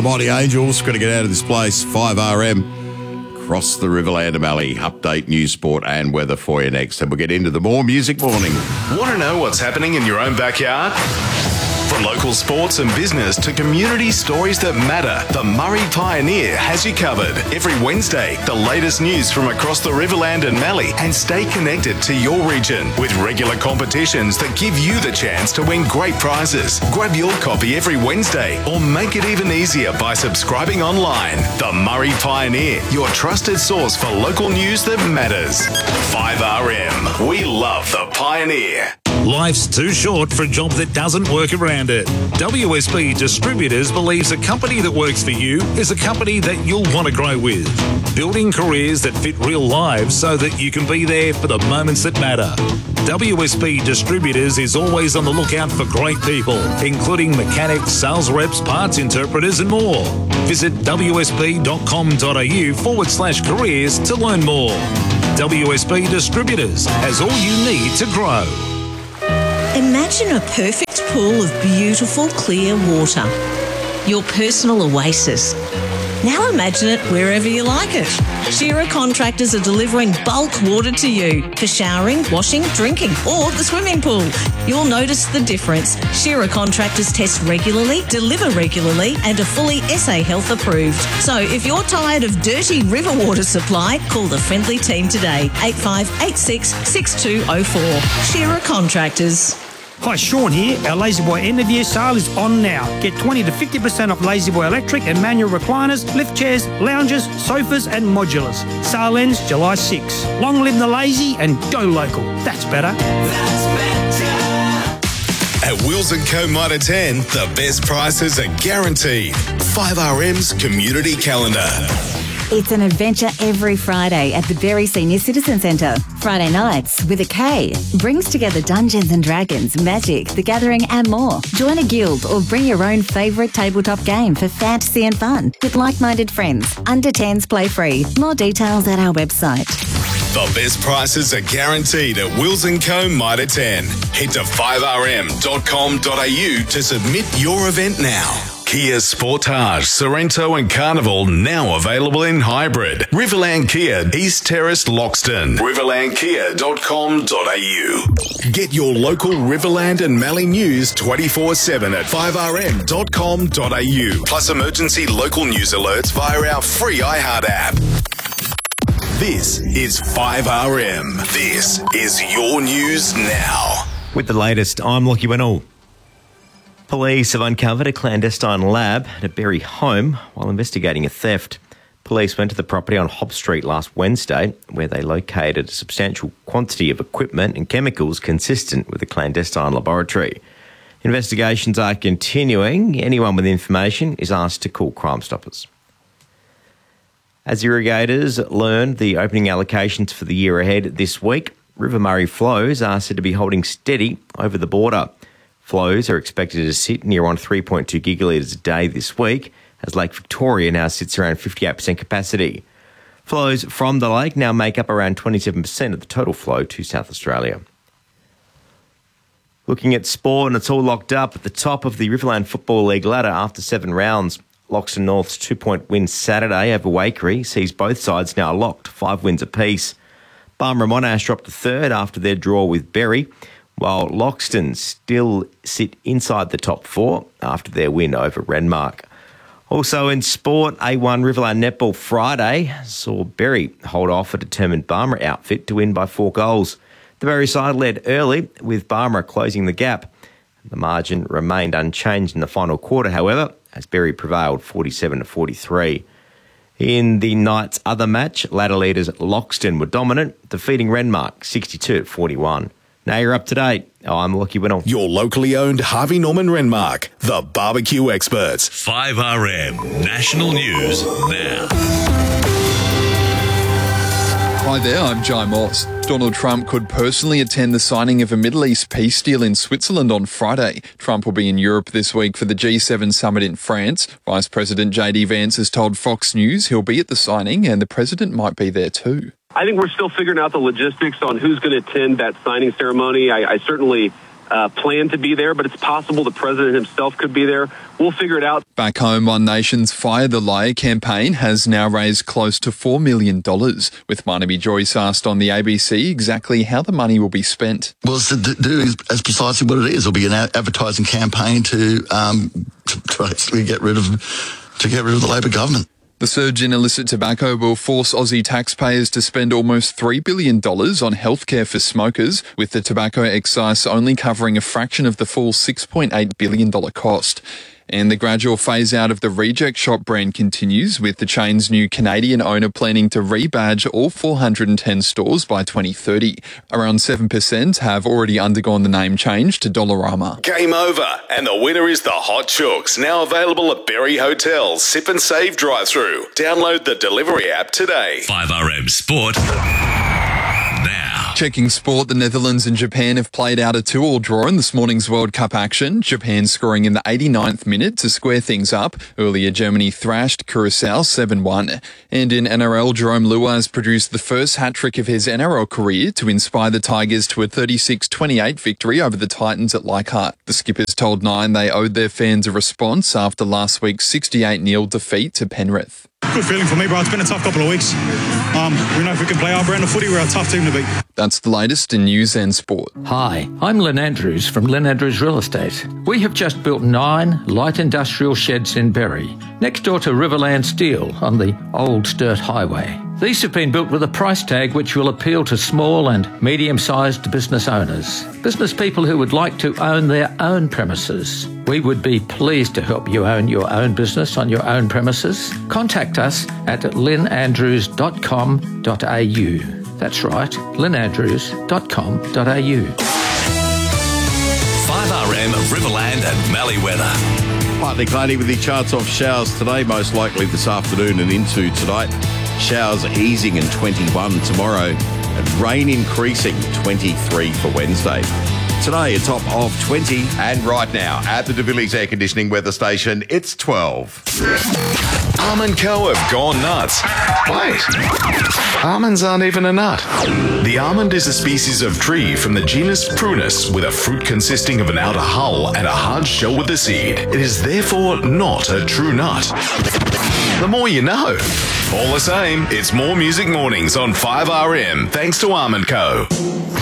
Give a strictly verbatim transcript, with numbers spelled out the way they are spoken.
Mighty Angels. Got to get out of this place. five R M. Across the Riverland Valley. Update, news, sport and weather for you next. And we'll get into the More Music Morning. Want to know what's happening in your own backyard? From local sports and business to community stories that matter, the Murray Pioneer has you covered. Every Wednesday, the latest news from across the Riverland and Mallee, and stay connected to your region with regular competitions that give you the chance to win great prizes. Grab your copy every Wednesday or make it even easier by subscribing online. The Murray Pioneer, your trusted source for local news that matters. five R M. We love the Pioneer. Life's too short for a job that doesn't work around it. W S B Distributors believes a company that works for you is a company that you'll want to grow with. Building careers that fit real lives so that you can be there for the moments that matter. W S B Distributors is always on the lookout for great people, including mechanics, sales reps, parts interpreters and more. Visit wsp.com.au forward slash careers to learn more. W S B Distributors has all you need to grow. Imagine a perfect pool of beautiful, clear water. Your personal oasis. Now imagine it wherever you like it. Shearer Contractors are delivering bulk water to you for showering, washing, drinking, or the swimming pool. You'll notice the difference. Shearer Contractors test regularly, deliver regularly, and are fully S A Health approved. So if you're tired of dirty river water supply, call the friendly team today. eight five eight six, six two zero four. Shearer Contractors. Hi, Sean here. Our La-Z-Boy end of year sale is on now. Get twenty to fifty percent off La-Z-Boy electric and manual recliners, lift chairs, lounges, sofas and modulars. Sale ends July sixth. Long live the lazy and go local. That's better. That's better. At Wills and Co Mitre ten, the best prices are guaranteed. five R M's Community Calendar. It's an adventure every Friday at the Berry Senior Citizen Centre. Friday nights with a K brings together Dungeons and Dragons, Magic, The Gathering and more. Join a guild or bring your own favourite tabletop game for fantasy and fun with like-minded friends. Under tens play free. More details at our website. The best prices are guaranteed at Wills and Co Mitre ten. Head to five r m dot com dot a u to submit your event now. Kia Sportage, Sorrento and Carnival now available in hybrid. Riverland Kia, East Terrace, Loxton. riverland kia dot com dot a u. Get your local Riverland and Mallee news twenty-four seven at five r m dot com dot a u. Plus emergency local news alerts via our free iHeart app. This is five R M. This is your news now. With the latest, I'm Lockie Winnell. Police have uncovered a clandestine lab at a Berry home while investigating a theft. Police went to the property on Hobb Street last Wednesday, where they located a substantial quantity of equipment and chemicals consistent with a clandestine laboratory. Investigations are continuing. Anyone with information is asked to call Crime Stoppers. As irrigators learn the opening allocations for the year ahead this week, River Murray flows are said to be holding steady over the border. Flows are expected to sit near on three point two gigalitres a day this week, as Lake Victoria now sits around fifty-eight percent capacity. Flows from the lake now make up around twenty-seven percent of the total flow to South Australia. Looking at sport, and it's all locked up at the top of the Riverland Football League ladder after seven rounds. Loxton North's two-point win Saturday over Waikerie sees both sides now locked, five wins apiece. Barmera Monash dropped to third after their draw with Berry, while Loxton still sit inside the top four after their win over Renmark. Also in sport, A one Riverland Netball Friday saw Berry hold off a determined Barmera outfit to win by four goals. The Berry side led early, with Barmera closing the gap. The margin remained unchanged in the final quarter, however, as Berry prevailed forty-seven to forty-three. In the night's other match, ladder leaders Loxton were dominant, defeating Renmark sixty-two to forty-one. Now you're up to date. I'm Lockie Winnell. Your locally owned Harvey Norman Renmark, the barbecue experts. five R M National News now. Hi there, I'm Jai Moss. Donald Trump could personally attend the signing of a Middle East peace deal in Switzerland on Friday. Trump will be in Europe this week for the G seven summit in France. Vice President J D Vance has told Fox News he'll be at the signing and the president might be there too. I think we're still figuring out the logistics on who's going to attend that signing ceremony. I, I certainly uh, plan to be there, but it's possible the president himself could be there. We'll figure it out. Back home, One Nation's Fire the Liar campaign has now raised close to four million dollars, with Barnaby Joyce asked on the A B C exactly how the money will be spent. Well, it's to do is, is precisely what it is. It'll be an advertising campaign to, um, to, to actually get rid of to get rid of the Labor government. The surge in illicit tobacco will force Aussie taxpayers to spend almost three billion dollars on healthcare for smokers, with the tobacco excise only covering a fraction of the full six point eight billion dollars cost. And the gradual phase-out of the Reject Shop brand continues, with the chain's new Canadian owner planning to rebadge all four hundred ten stores by twenty thirty. Around seven percent have already undergone the name change to Dollarama. Game over, and the winner is the Hot Chooks, now available at Berry Hotel's Sip and Save drive-thru. Download the delivery app today. five R M Sport. Now. Checking sport, the Netherlands and Japan have played out a two-all draw in this morning's World Cup action. Japan scoring in the eighty-ninth minute to square things up. Earlier, Germany thrashed Curacao seven one. And in N R L, Jerome Luaz produced the first hat-trick of his N R L career to inspire the Tigers to a thirty-six twenty-eight victory over the Titans at Leichhardt. The Skippers told Nine they owed their fans a response after last week's sixty-eight nil defeat to Penrith. Good feeling for me, bro. It's been a tough couple of weeks. Um, we know if we can play our brand of footy, we're a tough team to beat. That's the latest in news and sport. Hi, I'm Lynn Andrews from Lynn Andrews Real Estate. We have just built nine light industrial sheds in Berry, next door to Riverland Steel on the Old Sturt Highway. These have been built with a price tag which will appeal to small and medium-sized business owners, business people who would like to own their own premises. We would be pleased to help you own your own business on your own premises. Contact us at lynn andrews dot com dot a u. That's right, lynn andrews dot com dot a u. five R M Riverland and Mallee weather. Partly cloudy with the chance of showers today, most likely this afternoon and into tonight. Showers easing and twenty-one tomorrow, and rain increasing, twenty-three for Wednesday. Today, a top of twenty, and right now at the De Villiers Air Conditioning weather station, it's twelve. Arm and Co have gone nuts. Wait, almonds aren't even a nut. The almond is a species of tree from the genus Prunus with a fruit consisting of an outer hull and a hard shell with a seed. It is therefore not a true nut. The more you know. All the same, it's more Music Mornings on five R M, thanks to Arm and Co.